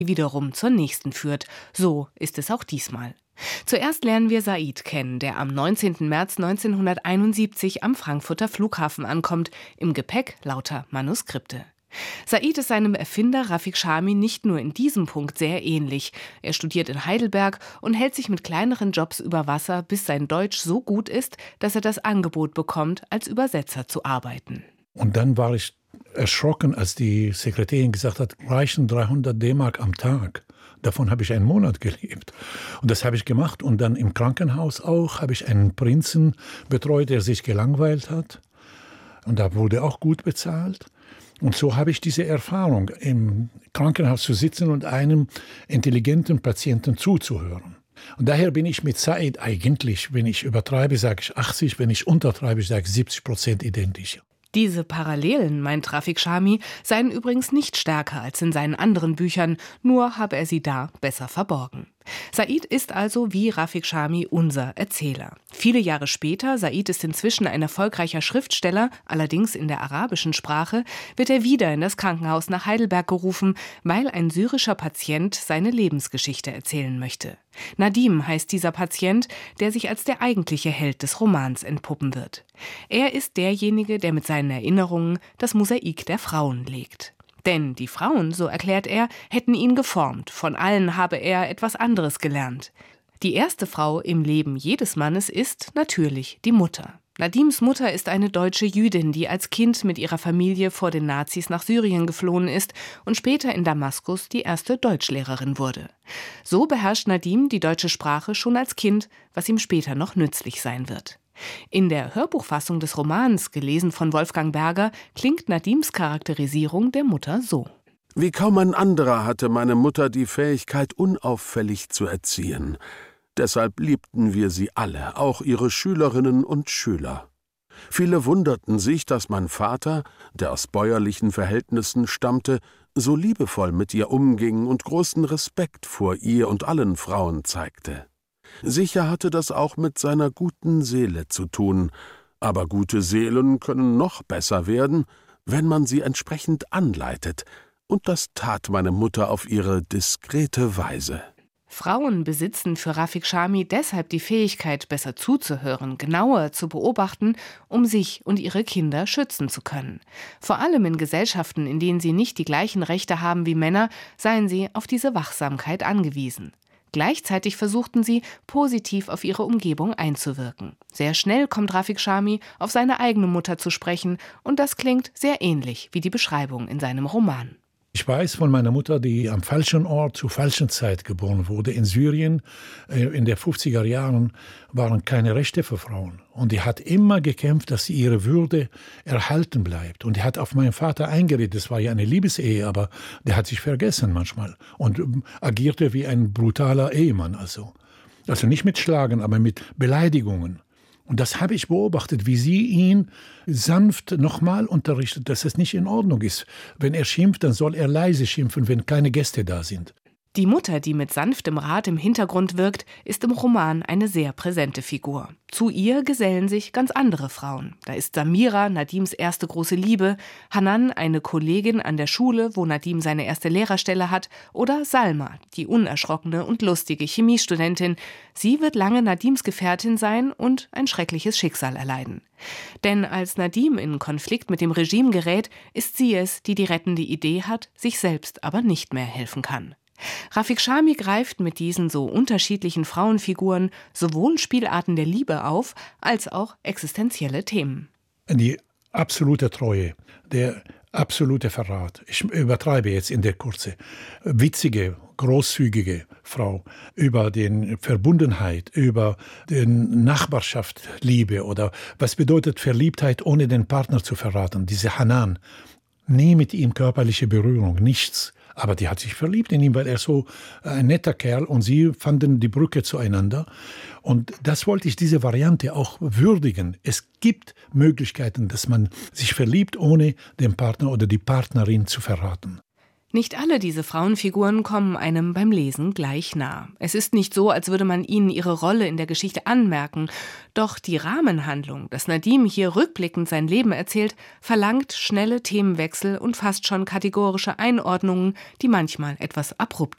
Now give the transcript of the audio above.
wiederum zur nächsten führt. So ist es auch diesmal. Zuerst lernen wir Said kennen, der am 19. März 1971 am Frankfurter Flughafen ankommt, im Gepäck lauter Manuskripte. Said ist seinem Erfinder Rafik Chami nicht nur in diesem Punkt sehr ähnlich. Er studiert in Heidelberg und hält sich mit kleineren Jobs über Wasser, bis sein Deutsch so gut ist, dass er das Angebot bekommt, als Übersetzer zu arbeiten. Und dann war ich erschrocken, als die Sekretärin gesagt hat, reichen 300 D-Mark am Tag. Davon habe ich einen Monat gelebt. Und das habe ich gemacht. Und dann im Krankenhaus auch habe ich einen Prinzen betreut, der sich gelangweilt hat. Und da wurde auch gut bezahlt. Und so habe ich diese Erfahrung, im Krankenhaus zu sitzen und einem intelligenten Patienten zuzuhören. Und daher bin ich mit Said eigentlich, wenn ich übertreibe, sage ich 80, wenn ich untertreibe, sage ich 70% identisch. Diese Parallelen, meint Rafik Chami, seien übrigens nicht stärker als in seinen anderen Büchern, nur habe er sie da besser verborgen. Said ist also wie Rafik Chami unser Erzähler. Viele Jahre später, Said ist inzwischen ein erfolgreicher Schriftsteller, allerdings in der arabischen Sprache, wird er wieder in das Krankenhaus nach Heidelberg gerufen, weil ein syrischer Patient seine Lebensgeschichte erzählen möchte. Nadim heißt dieser Patient, der sich als der eigentliche Held des Romans entpuppen wird. Er ist derjenige, der mit seinen Erinnerungen das Mosaik der Frauen legt. Denn die Frauen, so erklärt er, hätten ihn geformt. Von allen habe er etwas anderes gelernt. Die erste Frau im Leben jedes Mannes ist natürlich die Mutter. Nadims Mutter ist eine deutsche Jüdin, die als Kind mit ihrer Familie vor den Nazis nach Syrien geflohen ist und später in Damaskus die erste Deutschlehrerin wurde. So beherrscht Nadim die deutsche Sprache schon als Kind, was ihm später noch nützlich sein wird. In der Hörbuchfassung des Romans, gelesen von Wolfgang Berger, klingt Nadims Charakterisierung der Mutter so. Wie kaum ein anderer hatte meine Mutter die Fähigkeit, unauffällig zu erziehen. Deshalb liebten wir sie alle, auch ihre Schülerinnen und Schüler. Viele wunderten sich, dass mein Vater, der aus bäuerlichen Verhältnissen stammte, so liebevoll mit ihr umging und großen Respekt vor ihr und allen Frauen zeigte. Sicher hatte das auch mit seiner guten Seele zu tun, aber gute Seelen können noch besser werden, wenn man sie entsprechend anleitet, und das tat meine Mutter auf ihre diskrete Weise. Frauen besitzen für Rafik Chami deshalb die Fähigkeit, besser zuzuhören, genauer zu beobachten, um sich und ihre Kinder schützen zu können. Vor allem in Gesellschaften, in denen sie nicht die gleichen Rechte haben wie Männer, seien sie auf diese Wachsamkeit angewiesen. Gleichzeitig versuchten sie, positiv auf ihre Umgebung einzuwirken. Sehr schnell kommt Rafik Chami auf seine eigene Mutter zu sprechen, und das klingt sehr ähnlich wie die Beschreibung in seinem Roman. Ich weiß von meiner Mutter, die am falschen Ort zur falschen Zeit geboren wurde. In Syrien in den 50er Jahren waren keine Rechte für Frauen. Und die hat immer gekämpft, dass sie ihre Würde erhalten bleibt. Und die hat auf meinen Vater eingeredet. Das war ja eine Liebesehe, aber der hat sich vergessen manchmal und agierte wie ein brutaler Ehemann. Also nicht mit Schlagen, aber mit Beleidigungen. Und das habe ich beobachtet, wie sie ihn sanft nochmal unterrichtet, dass es nicht in Ordnung ist. Wenn er schimpft, dann soll er leise schimpfen, wenn keine Gäste da sind. Die Mutter, die mit sanftem Rat im Hintergrund wirkt, ist im Roman eine sehr präsente Figur. Zu ihr gesellen sich ganz andere Frauen. Da ist Samira, Nadims erste große Liebe, Hanan, eine Kollegin an der Schule, wo Nadim seine erste Lehrerstelle hat, oder Salma, die unerschrockene und lustige Chemiestudentin. Sie wird lange Nadims Gefährtin sein und ein schreckliches Schicksal erleiden. Denn als Nadim in Konflikt mit dem Regime gerät, ist sie es, die rettende Idee hat, sich selbst aber nicht mehr helfen kann. Rafik Chami greift mit diesen so unterschiedlichen Frauenfiguren sowohl Spielarten der Liebe auf, als auch existenzielle Themen. Die absolute Treue, der absolute Verrat. Ich übertreibe jetzt in der Kurze. Witzige, großzügige Frau, über die Verbundenheit, über die Nachbarschaft, Liebe oder was bedeutet Verliebtheit, ohne den Partner zu verraten. Diese Hanan, nie mit ihm körperliche Berührung, nichts. Aber die hat sich verliebt in ihn, weil er so ein netter Kerl, und sie fanden die Brücke zueinander. Und das wollte ich, diese Variante auch würdigen. Es gibt Möglichkeiten, dass man sich verliebt, ohne den Partner oder die Partnerin zu verraten. Nicht alle diese Frauenfiguren kommen einem beim Lesen gleich nah. Es ist nicht so, als würde man ihnen ihre Rolle in der Geschichte anmerken. Doch die Rahmenhandlung, dass Nadim hier rückblickend sein Leben erzählt, verlangt schnelle Themenwechsel und fast schon kategorische Einordnungen, die manchmal etwas abrupt